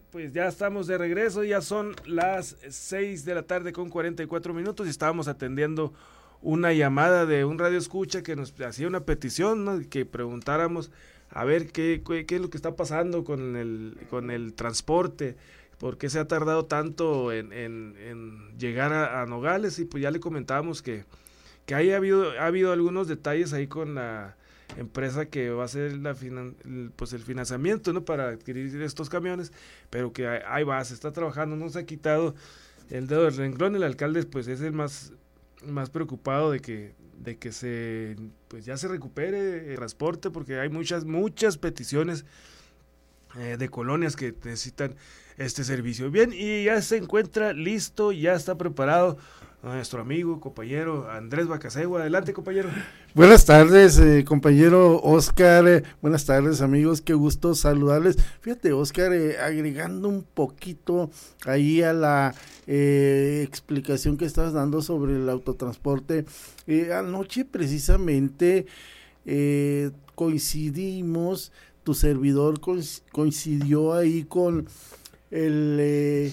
pues ya estamos de regreso, ya son las 6 de la tarde con 44 minutos y estábamos atendiendo una llamada de un radio escucha que nos hacía una petición, ¿no? Que preguntáramos a ver qué es lo que está pasando con el transporte, por qué se ha tardado tanto en llegar a Nogales, y pues ya le comentábamos que ha habido algunos detalles ahí con la empresa que va a hacer el financiamiento, ¿no?, para adquirir estos camiones, pero que ahí va, se está trabajando, no se ha quitado el dedo del renglón. El alcalde pues es el más preocupado de que pues ya se recupere el transporte, porque hay muchas peticiones de colonias que necesitan este servicio. Bien, y ya se encuentra listo, ya está preparado nuestro amigo, compañero Andrés Bacasegua. Adelante, compañero. Buenas tardes, compañero Oscar. Buenas tardes, amigos. Qué gusto saludarles. Fíjate, Oscar, agregando un poquito ahí a la explicación que estabas dando sobre el autotransporte. Anoche precisamente coincidimos, tu servidor coincidió ahí con el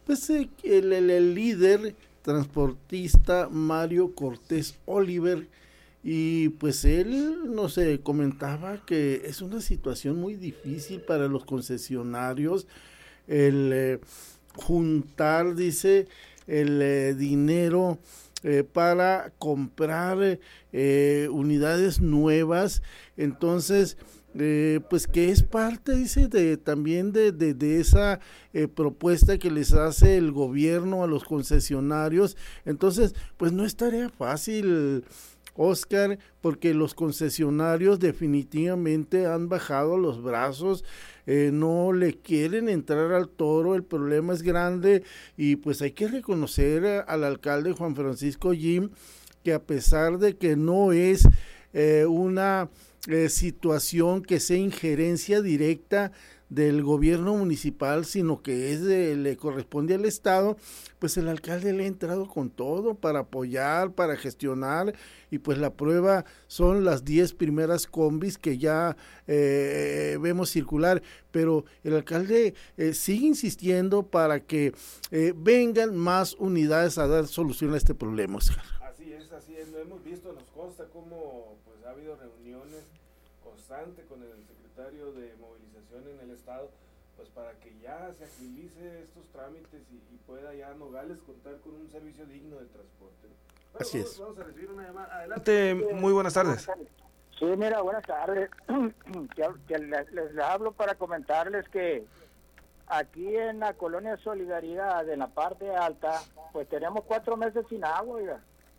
líder transportista Mario Cortés Oliver, y pues él nos comentaba que es una situación muy difícil para los concesionarios el juntar, dice, el dinero para comprar unidades nuevas. Entonces pues que es parte, dice, también de esa propuesta que les hace el gobierno a los concesionarios. Entonces, pues no es tarea fácil, Oscar, porque los concesionarios definitivamente han bajado los brazos, no le quieren entrar al toro, el problema es grande, y pues hay que reconocer al alcalde Juan Francisco Jim, que a pesar de que no es una situación que sea injerencia directa del gobierno municipal, sino que le corresponde al Estado, pues el alcalde le ha entrado con todo para apoyar, para gestionar, y pues la prueba son las 10 primeras combis que ya vemos circular, pero el alcalde sigue insistiendo para que vengan más unidades a dar solución a este problema, Oscar. Así es, lo hemos visto, nos consta cómo pues ha habido reuniones constantes con el secretario de movilización en el estado, pues para que ya se agilice estos trámites y pueda ya Nogales contar con un servicio digno de transporte. Bueno, así es. Vamos a recibir una llamada. Adelante, muy buenas tardes. Sí, mira, buenas tardes. Les hablo para comentarles que aquí en la colonia Solidaridad, en la parte alta, pues tenemos 4 meses sin agua, oiga.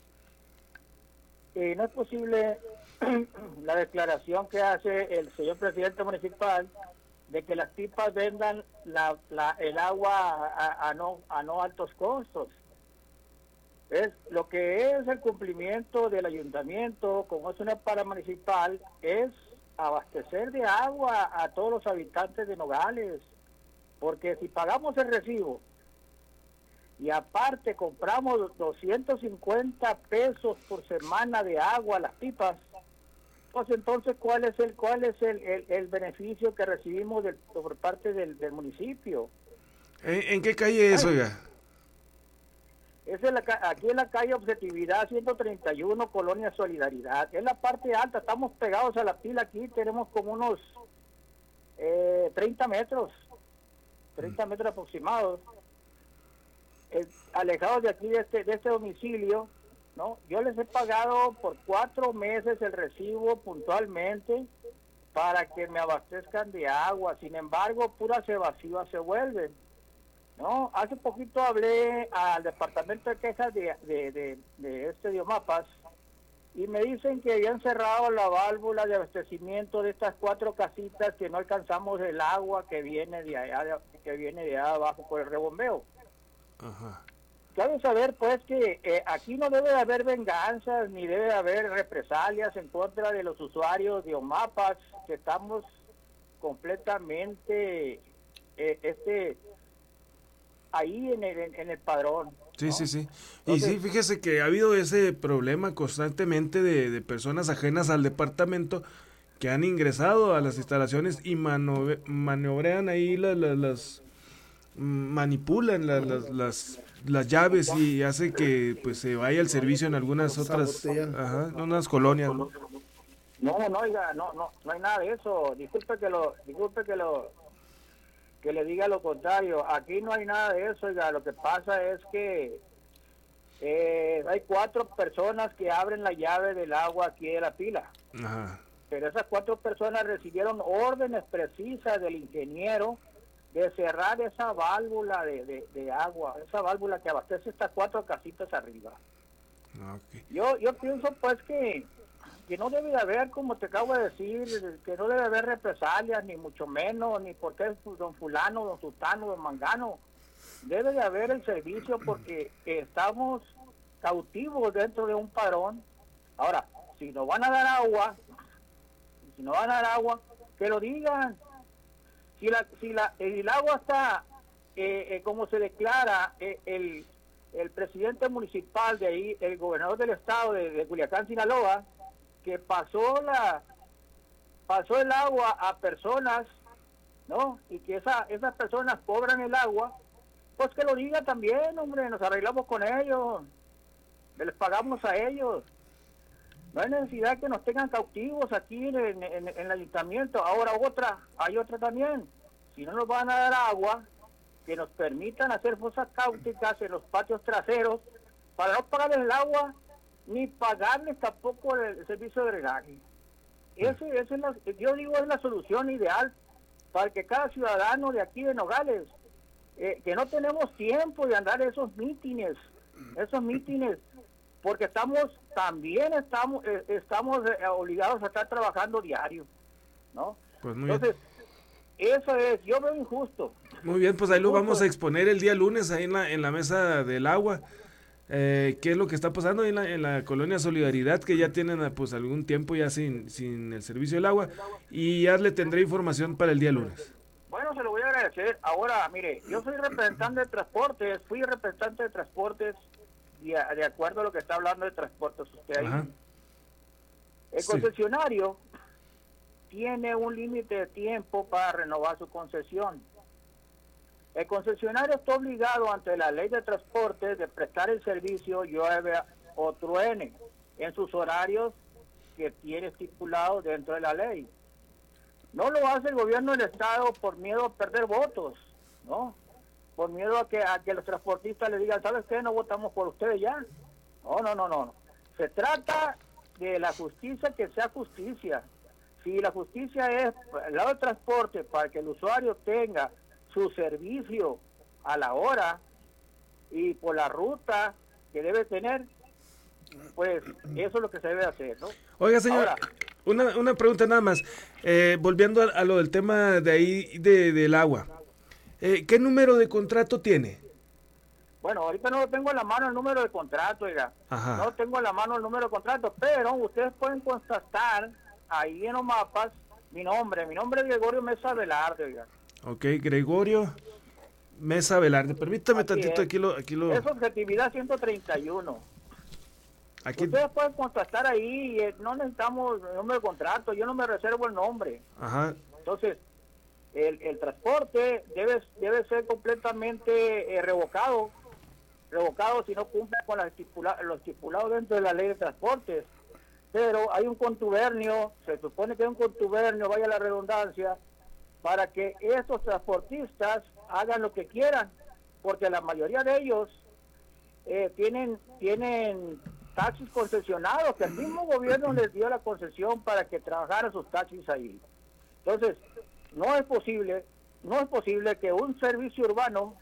Y no es posible la declaración que hace el señor presidente municipal de que las pipas vendan el agua a no altos costos. Es lo que es el cumplimiento del ayuntamiento, como es una paramunicipal, es abastecer de agua a todos los habitantes de Nogales, porque si pagamos el recibo y aparte compramos 250 pesos por semana de agua a las pipas, pues entonces ¿cuál es el beneficio que recibimos por parte del municipio? ¿En qué calle es, oiga? Es aquí en la calle Objetividad 131, Colonia Solidaridad. Es la parte alta, estamos pegados a la pila aquí, tenemos como unos 30 metros aproximados. Alejados de aquí, de este domicilio, ¿no? Yo les he pagado por 4 meses el recibo puntualmente para que me abastezcan de agua. Sin embargo, pura se vacía se vuelve, ¿no? Hace poquito hablé al departamento de quejas de Diomapas y me dicen que habían cerrado la válvula de abastecimiento de estas 4 casitas, que no alcanzamos el agua que viene de allá abajo por el rebombeo. Ajá. Cabe saber pues que aquí no debe de haber venganzas ni debe de haber represalias en contra de los usuarios de Omapas, que estamos completamente ahí en el padrón, Sí, ¿no? sí. Y Entonces, sí, fíjese que ha habido ese problema constantemente de personas ajenas al departamento que han ingresado a las instalaciones y maniobrean ahí las manipulan las llaves y hace que pues se vaya el servicio en algunas otras, en unas colonias, ¿no? No, oiga, no hay nada de eso. Disculpe que le diga lo contrario. Aquí no hay nada de eso, oiga. Lo que pasa es que hay 4 personas que abren la llave del agua aquí de la pila. Ajá. Pero esas 4 personas recibieron órdenes precisas del ingeniero de cerrar esa válvula de agua, esa válvula que abastece estas 4 casitas arriba. Okay. Yo pienso pues que no debe de haber, como te acabo de decir, que no debe haber represalias, ni mucho menos, ni porque es don fulano, don sultano, don mangano. Debe de haber el servicio porque estamos cautivos dentro de un padrón. Ahora, si nos van a dar agua, que lo digan. Si el agua está, como se declara el presidente municipal de ahí, el gobernador del estado de Culiacán, Sinaloa, que pasó el agua a personas, ¿no? Y que esas personas cobran el agua, pues que lo diga también, hombre, nos arreglamos con ellos, les pagamos a ellos. No hay necesidad que nos tengan cautivos aquí en el ayuntamiento. Ahora hay otra también. Si no nos van a dar agua, que nos permitan hacer fosas cáusticas en los patios traseros para no pagarles el agua ni pagarles tampoco el servicio de drenaje. Yo digo, es la solución ideal para que cada ciudadano de aquí de Nogales, que no tenemos tiempo de andar esos mítines, porque estamos obligados a estar trabajando diario, ¿no? Pues muy Entonces, eso es, yo veo injusto. Muy bien, pues ahí lo vamos a exponer el día lunes ahí en la mesa del agua. ¿Qué es lo que está pasando ahí en la colonia Solidaridad, que ya tienen pues algún tiempo ya sin el servicio del agua, y ya le tendré información para el día lunes? Bueno, se lo voy a agradecer. Ahora, mire, yo soy representante de transportes, fui representante de transportes, y de acuerdo a lo que está hablando de transportes usted ahí. Ajá. El concesionario tiene un límite de tiempo para renovar su concesión. El concesionario está obligado ante la ley de transportes de prestar el servicio llueve o truene en sus horarios que tiene estipulado dentro de la ley. No lo hace el gobierno del estado por miedo a perder votos, ¿no? Por miedo a que los transportistas le digan, ¿sabes qué? No votamos por ustedes ya. No. Se trata de la justicia, que sea justicia. Si la justicia es el lado del transporte para que el usuario tenga su servicio a la hora y por la ruta que debe tener, pues eso es lo que se debe hacer, ¿no? Oiga, señor, ahora, una pregunta nada más, volviendo a lo del tema de ahí del agua, ¿qué número de contrato tiene? Bueno, ahorita no tengo a la mano el número de contrato, oiga. Ajá. No tengo a la mano el número de contrato, pero ustedes pueden constatar ahí en los mapas mi nombre es Gregorio Mesa Velarde, oiga. Ok, Gregorio Mesa Velarde. Permítame tantito, aquí lo... Es objetividad 131. Aquí... Ustedes pueden contactar ahí, no necesitamos el número de contrato, yo no me reservo el nombre. Ajá. Entonces, el transporte debe ser completamente revocado si no cumple con lo estipulado dentro de la ley de transportes. Pero hay un contubernio, se supone que hay un contubernio, vaya la redundancia, para que estos transportistas hagan lo que quieran, porque la mayoría de ellos tienen taxis concesionados, que el mismo gobierno les dio la concesión para que trabajaran sus taxis ahí. Entonces, no es posible que un servicio urbano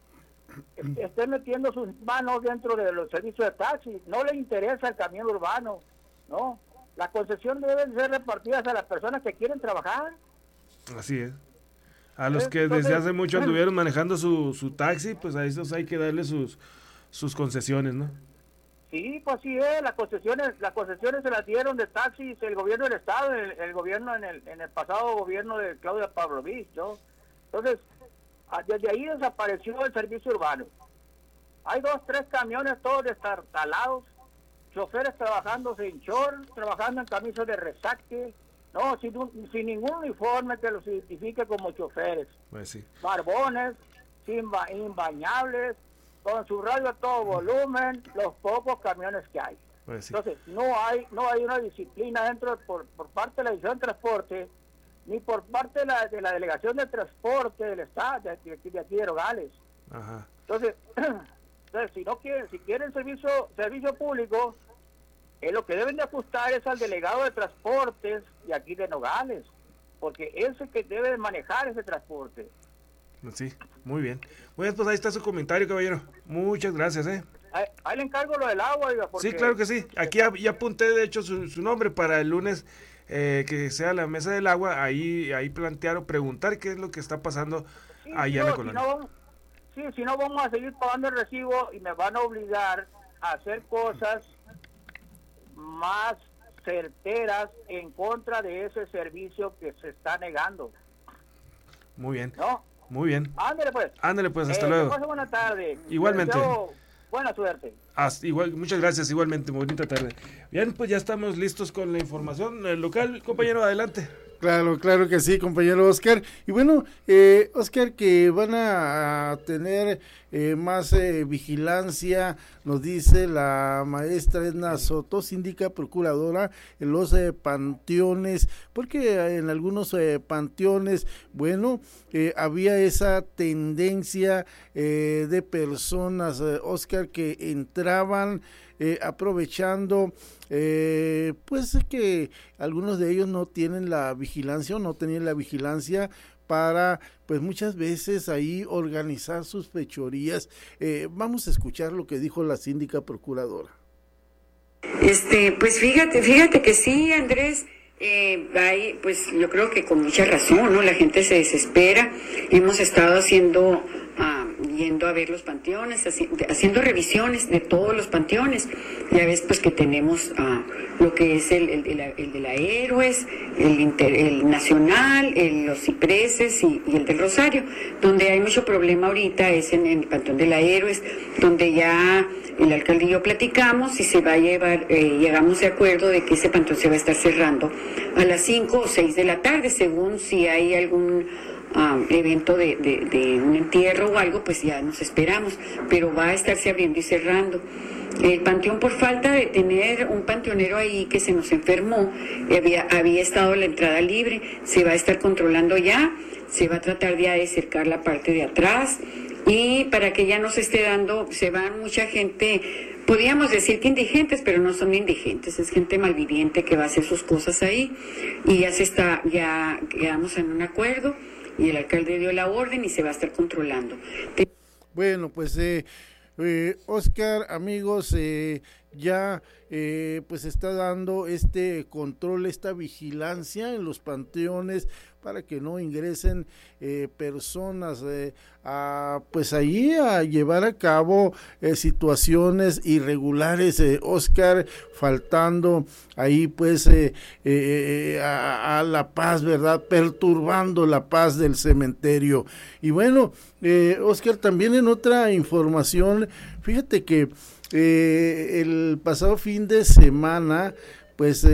esté metiendo sus manos dentro de los servicios de taxi. No le interesa el camión urbano, ¿no? La concesión debe ser repartida a las personas que quieren trabajar. Así es. A los que desde hace mucho anduvieron manejando su taxi, pues a esos hay que darle sus concesiones, ¿no? Sí, pues sí es. Las concesiones se las dieron de taxis el gobierno del estado, el gobierno en el pasado gobierno de Claudia Pavlovich, ¿no? Entonces, desde ahí desapareció el servicio urbano. Hay 2, 3 camiones todos destartalados, choferes trabajando sin short, trabajando en camisas de resaque, no, sin ningún uniforme que los identifique como choferes. Pues sí. Barbones, imbañables, con su radio a todo volumen, los pocos camiones que hay. Pues sí. Entonces, no hay una disciplina dentro por parte de la División de Transporte, ni por parte de la Delegación de Transporte del Estado, de aquí de Nogales. Ajá. Entonces, si quieren servicio público, lo que deben de ajustar es al delegado de transportes de aquí de Nogales, porque es el que debe manejar ese transporte. Sí, muy bien. Bueno, pues ahí está su comentario, caballero. Muchas gracias, Ahí le encargo lo del agua, oiga, porque... Sí, claro que sí. Aquí ya apunté, de hecho, su nombre para el lunes, que sea la mesa del agua, ahí plantear o preguntar qué es lo que está pasando allá en la colonia. Si no vamos a seguir pagando el recibo y me van a obligar a hacer cosas más certeras en contra de ese servicio que se está negando. Muy bien. ¿No? Muy bien. Ándale pues, hasta luego. Que pase buena tarde. Igualmente. Buena suerte. Muchas gracias, igualmente, bonita tarde. Bien, pues ya estamos listos con la información local, compañero, adelante. Claro que sí, compañero Oscar. Y bueno, Oscar, que van a tener más vigilancia, nos dice la maestra Edna Soto, síndica procuradora, en los panteones, porque en algunos panteones, bueno, había esa tendencia de personas, Oscar, que entraban aprovechando pues que algunos de ellos no tienen la vigilancia o no tenían la vigilancia para pues muchas veces ahí organizar sus fechorías. Vamos a escuchar lo que dijo la síndica procuradora. Pues fíjate que sí, Andrés. Pues yo creo que con mucha razón, ¿no? La gente se desespera. Hemos estado yendo a ver los panteones, haciendo revisiones de todos los panteones. Ya ves pues que tenemos lo que es el de la Héroes, el Nacional, los Cipreses y el del Rosario. Donde hay mucho problema ahorita es en el Panteón de la Héroes, donde ya el alcalde y yo platicamos y se va a llevar, llegamos de acuerdo de que ese panteón se va a estar cerrando a las 5 o 6 de la tarde, según si hay algún evento de un entierro o algo, pues ya nos esperamos, pero va a estarse abriendo y cerrando. El panteón, por falta de tener un panteonero ahí que se nos enfermó, había estado la entrada libre, se va a estar controlando ya, se va a tratar de acercar la parte de atrás, y para que ya no se esté dando, se van mucha gente, podríamos decir que indigentes, pero no son indigentes, es gente malviviente que va a hacer sus cosas ahí, y ya quedamos en un acuerdo, y el alcalde dio la orden y se va a estar controlando. Bueno, pues Oscar, amigos, ya pues está dando este control, esta vigilancia en los panteones para que no ingresen personas pues allí a llevar a cabo situaciones irregulares, Oscar, faltando ahí pues a la paz, ¿verdad? Perturbando la paz del cementerio. Y bueno, Oscar, también en otra información, fíjate que el pasado fin de semana pues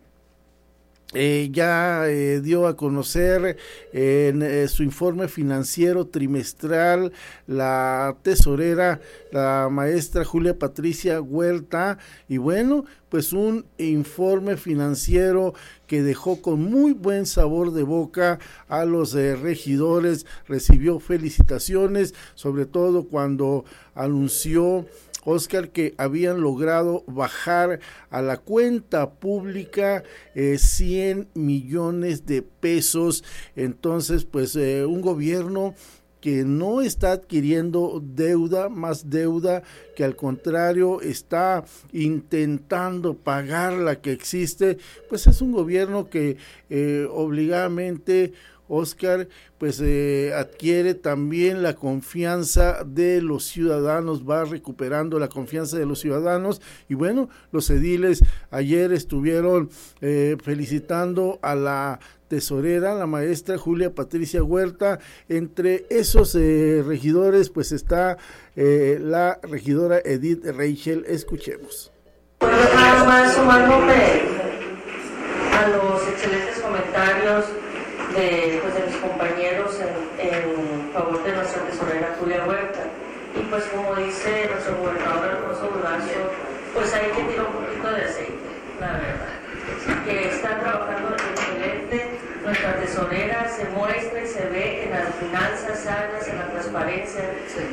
ya dio a conocer en su informe financiero trimestral la tesorera, la maestra Julia Patricia Huerta, y bueno, pues un informe financiero que dejó con muy buen sabor de boca a los regidores, recibió felicitaciones, sobre todo cuando anunció, Oscar, que habían logrado bajar a la cuenta pública 100 millones de pesos. Entonces, pues un gobierno que no está adquiriendo deuda, más deuda, que al contrario está intentando pagar la que existe, pues es un gobierno que obligadamente, Oscar, pues adquiere también la confianza de los ciudadanos, va recuperando la confianza de los ciudadanos, y bueno, los ediles ayer estuvieron felicitando a la tesorera, la maestra Julia Patricia Huerta. Entre esos regidores pues está la regidora Edith Rachel. Escuchemos. Nada más sumándome a los excelentes comentarios de mis compañeros en favor de nuestra tesorera Julia Huerta. Y pues como dice nuestro gobernador Alfonso Durazo, pues hay que tirar un poquito de aceite, la verdad. Que está trabajando excelente, nuestra tesorera se muestra y se ve en las finanzas sanas, en la transparencia.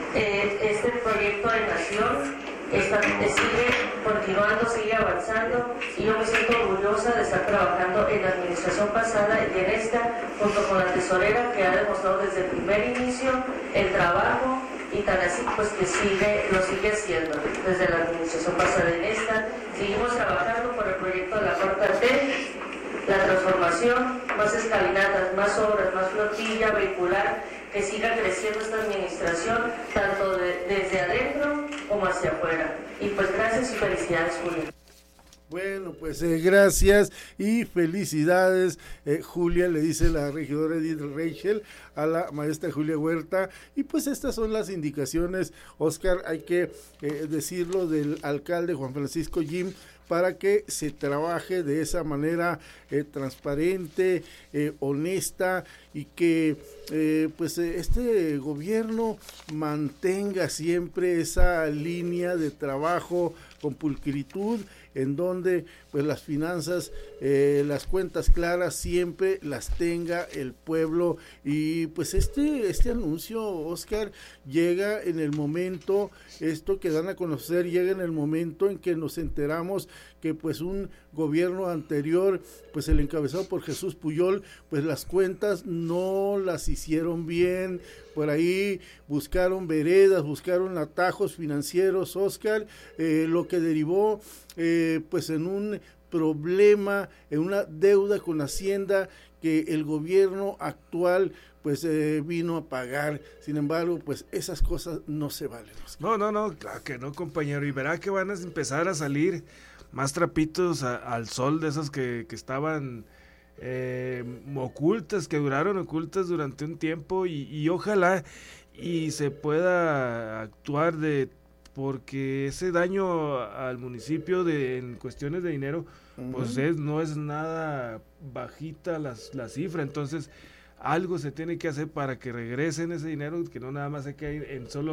Este proyecto de nación sigue continuando, sigue avanzando, y yo me siento orgullosa de estar trabajando en la administración pasada y en esta, junto con la tesorera, que ha demostrado desde el primer inicio el trabajo, y tan así pues que lo sigue haciendo desde la administración pasada. En esta seguimos trabajando por el proyecto de la cuarta T, la transformación, más escalinatas, más obras, más flotilla vehicular, que siga creciendo esta administración, tanto desde adentro como hacia afuera. Y pues gracias y felicidades, Julia. Bueno, pues gracias y felicidades, Julia, le dice la regidora Edith Rachel a la maestra Julia Huerta. Y pues estas son las indicaciones, Oscar, hay que decirlo, del alcalde Juan Francisco Jim, para que se trabaje de esa manera transparente, honesta, y que pues este gobierno mantenga siempre esa línea de trabajo con pulcritud, en donde pues las finanzas, las cuentas claras siempre las tenga el pueblo. Y pues este anuncio, Oscar, llega en el momento, esto que dan a conocer llega en el momento en que nos enteramos que pues un gobierno anterior, pues el encabezado por Jesús Puyol, pues las cuentas no las hicieron bien, por ahí buscaron veredas, buscaron atajos financieros, Oscar, lo que derivó pues en un problema, en una deuda con Hacienda que el gobierno actual pues vino a pagar. Sin embargo, pues esas cosas no se valen, Oscar. No, claro que no, compañero, y verá que van a empezar a salir más trapitos al sol de esas que estaban ocultas, que duraron ocultas durante un tiempo, y ojalá y se pueda actuar porque ese daño al municipio en cuestiones de dinero, pues no es nada bajita la cifra. Entonces algo se tiene que hacer para que regresen ese dinero, que no nada más se quede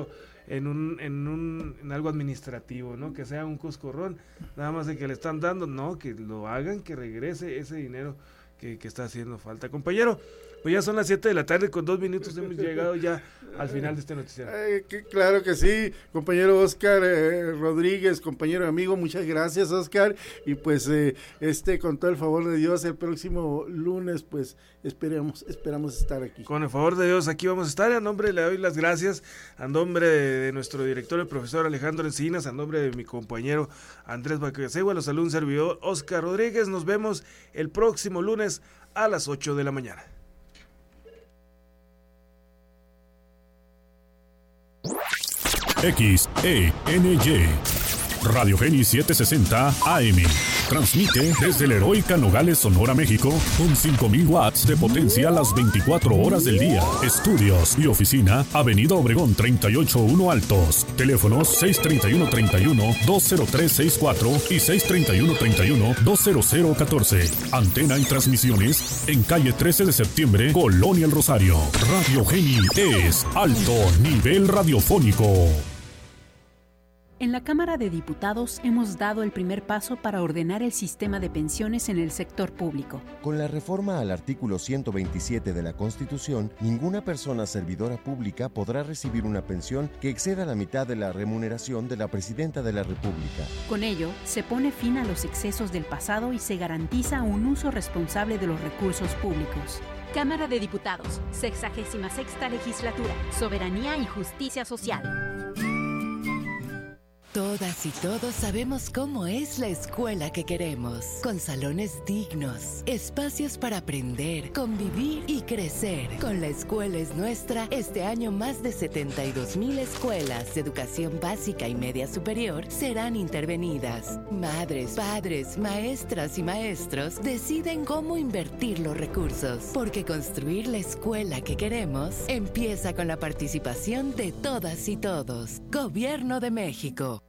en algo administrativo, ¿no? Que sea un coscorrón, nada más de que le están dando, no, que lo hagan, que regrese ese dinero que está haciendo falta. Compañero, pues ya son las 7 de la tarde, con 2 minutos hemos llegado ya al final de este noticiero. Claro que sí, compañero Oscar Rodríguez, compañero amigo, muchas gracias, Oscar, y pues con todo el favor de Dios, el próximo lunes pues esperamos estar aquí. Con el favor de Dios, aquí vamos a estar. Le doy las gracias a nombre de nuestro director, el profesor Alejandro Encinas, a nombre de mi compañero Andrés Baquesegua, los saluda un servidor Oscar Rodríguez. Nos vemos el próximo lunes a las 8 de la mañana. XENY Radio Génis 760 AM. Transmite desde la heroica Nogales, Sonora, México, con 5,000 watts de potencia las 24 horas del día. Estudios y oficina, Avenida Obregón 381 Altos. Teléfonos 631-31-20364 y 631-31-20014. Antena y transmisiones en calle 13 de septiembre, Colonia El Rosario. Radio Geni es alto nivel radiofónico. En la Cámara de Diputados hemos dado el primer paso para ordenar el sistema de pensiones en el sector público. Con la reforma al artículo 127 de la Constitución, ninguna persona servidora pública podrá recibir una pensión que exceda la mitad de la remuneración de la Presidenta de la República. Con ello, se pone fin a los excesos del pasado y se garantiza un uso responsable de los recursos públicos. Cámara de Diputados, 66ª Legislatura, Soberanía y Justicia Social. Todas y todos sabemos cómo es la escuela que queremos, con salones dignos, espacios para aprender, convivir y crecer. Con La Escuela es Nuestra, este año más de 72,000 escuelas de educación básica y media superior serán intervenidas. Madres, padres, maestras y maestros deciden cómo invertir los recursos, porque construir la escuela que queremos empieza con la participación de todas y todos. Gobierno de México.